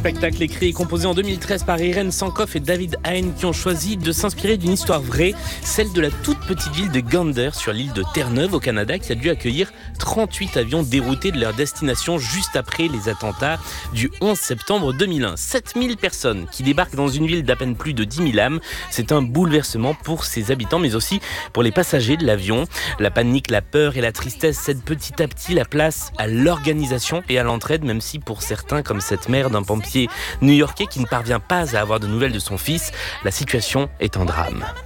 spectacle écrit et composé en 2013 par Irène Sankoff et David Hein qui ont choisi de s'inspirer d'une histoire vraie, celle de la toute petite ville de Gander sur l'île de Terre-Neuve au Canada qui a dû accueillir 38 avions déroutés de leur destination juste après les attentats du 11 septembre 2001. 7000 personnes qui débarquent dans une ville d'à peine plus de 10 000 âmes. C'est un bouleversement pour ses habitants mais aussi pour les passagers de l'avion. La panique, la peur et la tristesse cèdent petit à petit la place à l'organisation et à l'entraide, même si pour certains, comme cette mère d'un pompier new-yorkais qui ne parvient pas à avoir de nouvelles de son fils, la situation est un drame.